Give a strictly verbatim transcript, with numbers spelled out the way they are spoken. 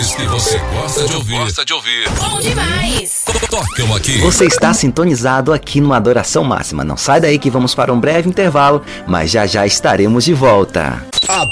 podcasts que você gosta de ouvir. Gosta de ouvir. Bom demais! Tocam aqui. Você está sintonizado aqui no Adoração Máxima. Não sai daí que vamos para um breve intervalo, mas já já estaremos de volta.